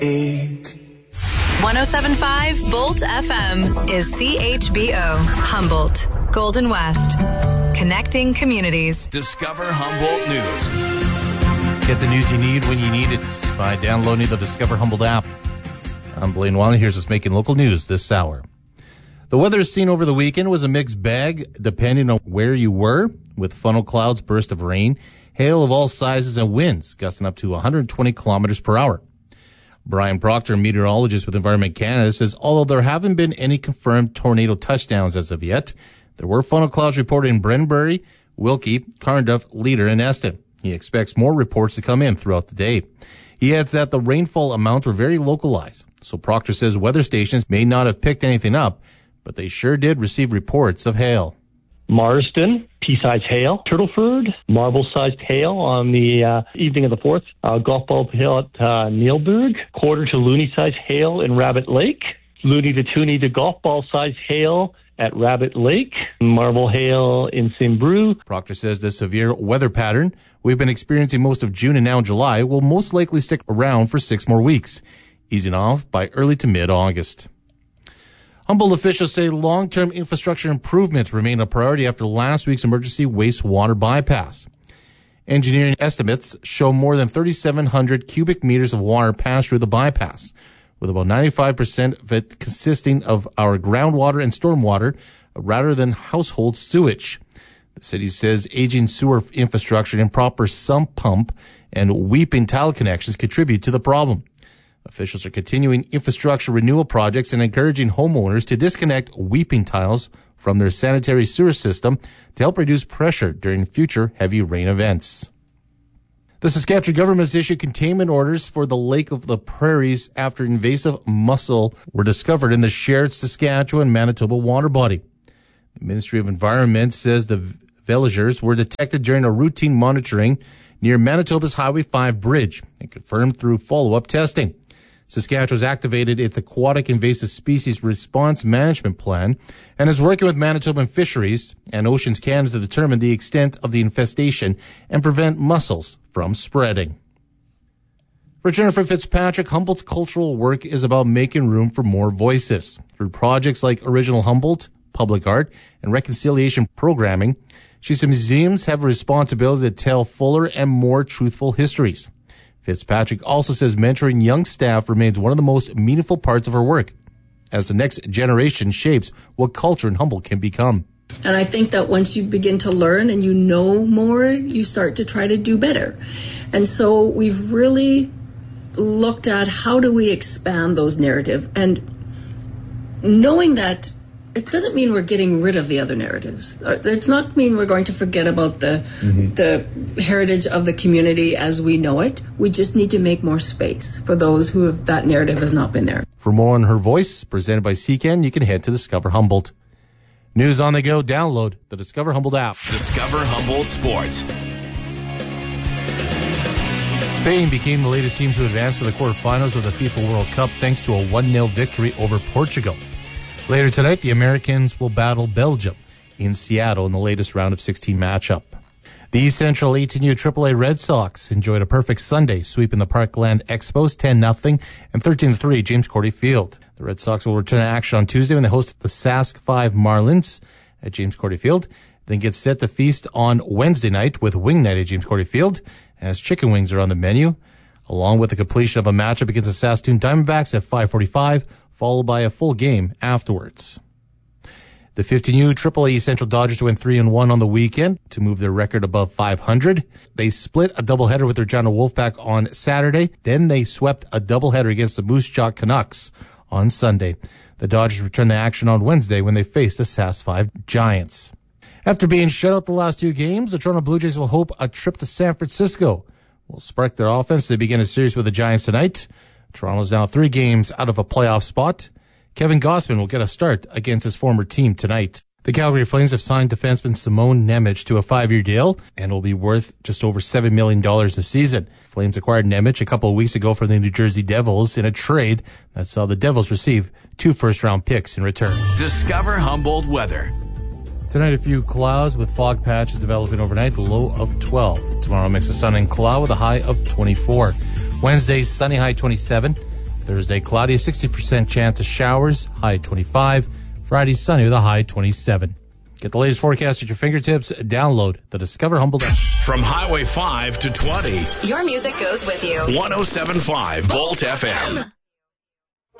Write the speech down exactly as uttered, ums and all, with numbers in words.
one oh seven point five Bolt F M is C H B O, Humboldt, Golden West. Connecting communities. Discover Humboldt News. Get the news you need when you need it by downloading the Discover Humboldt app. I'm Blaine Wiley. Here's what's making local news this hour. The weather seen over the weekend was a mixed bag, depending on where you were, with funnel clouds, bursts of rain, hail of all sizes, and winds gusting up to one hundred twenty kilometers per hour. Brian Proctor, meteorologist with Environment Canada, says although there haven't been any confirmed tornado touchdowns as of yet, there were funnel clouds reported in Brenbury, Wilkie, Carnduff, Leader, and Eston. He expects more reports to come in throughout the day. He adds that the rainfall amounts were very localized, so Proctor says weather stations may not have picked anything up, but they sure did receive reports of hail. Marsden, pea-sized hail. Turtleford, marble-sized hail on the uh, evening of the fourth. Uh, golf ball hail at uh, Neilburg. Quarter to loonie-sized hail in Rabbit Lake. Looney to toonie to golf ball-sized hail at Rabbit Lake. Marble hail in Simbrew. Proctor says the severe weather pattern we've been experiencing most of June and now July will most likely stick around for six more weeks, easing off by early to mid-August. Humboldt officials say long-term infrastructure improvements remain a priority after last week's emergency wastewater bypass. Engineering estimates show more than thirty-seven hundred cubic meters of water passed through the bypass, with about ninety-five percent of it consisting of our groundwater and stormwater rather than household sewage. The city says aging sewer infrastructure, improper sump pump, and weeping tile connections contribute to the problem. Officials are continuing infrastructure renewal projects and encouraging homeowners to disconnect weeping tiles from their sanitary sewer system to help reduce pressure during future heavy rain events. The Saskatchewan government has issued containment orders for the Lake of the Prairies after invasive mussel were discovered in the shared Saskatchewan-Manitoba water body. The Ministry of Environment says the villagers were detected during a routine monitoring near Manitoba's Highway five bridge and confirmed through follow-up testing. Saskatchewan has activated its Aquatic Invasive Species Response Management Plan and is working with Manitoban Fisheries and Oceans Canada to determine the extent of the infestation and prevent mussels from spreading. For Jennifer Fitzpatrick, Humboldt's cultural work is about making room for more voices. Through projects like Original Humboldt, Public Art, and Reconciliation Programming, she says museums have a responsibility to tell fuller and more truthful histories. Fitzpatrick also says mentoring young staff remains one of the most meaningful parts of her work, as the next generation shapes what culture in Humboldt can become. And I think that once you begin to learn and you know more, you start to try to do better. And so we've really looked at how do we expand those narratives, and knowing that it doesn't mean we're getting rid of the other narratives. It does not mean we're going to forget about the mm-hmm. the heritage of the community as we know it. We just need to make more space for those who have, that narrative has not been there. For more on her voice, presented by C K N, you can head to Discover Humboldt. News on the go, download the Discover Humboldt app. Discover Humboldt Sports. Spain became the latest team to advance to the quarterfinals of the FIFA World Cup thanks to a one nil victory over Portugal. Later tonight, the Americans will battle Belgium in Seattle in the latest round of sixteen matchup. The East Central eighteen U triple A Red Sox enjoyed a perfect Sunday, sweeping the Parkland Expos ten nothing and thirteen three James Cordy Field. The Red Sox will return to action on Tuesday when they host the Sask five Marlins at James Cordy Field, then get set to feast on Wednesday night with Wing Night at James Cordy Field, as chicken wings are on the menu, along with the completion of a matchup against the Saskatoon Diamondbacks at five forty-five, followed by a full game afterwards. The fifteen U triple A Central Dodgers went three and one on the weekend to move their record above five hundred. They split a doubleheader with their Regina Wolfpack on Saturday. Then they swept a doubleheader against the Moose Jaw Canucks on Sunday. The Dodgers return the action on Wednesday when they face the Sask five Giants. After being shut out the last two games, the Toronto Blue Jays will hope a trip to San Francisco will spark their offense. They begin a series with the Giants tonight. Toronto is now three games out of a playoff spot. Kevin Gausman will get a start against his former team tonight. The Calgary Flames have signed defenseman Simone Nemec to a five-year deal and will be worth just over seven million dollars a season. Flames acquired Nemec a couple of weeks ago from the New Jersey Devils in a trade that saw the Devils receive two first-round picks in return. Discover Humboldt weather. Tonight, a few clouds with fog patches developing overnight, low of twelve. Tomorrow, a mix of sun and cloud with a high of twenty-four. Wednesday, sunny, high twenty-seven. Thursday, cloudy, sixty percent chance of showers, high twenty-five. Friday, sunny with a high twenty-seven. Get the latest forecast at your fingertips. Download the Discover Humboldt app. From Highway five to twenty. Your music goes with you. one oh seven point five Volt F M.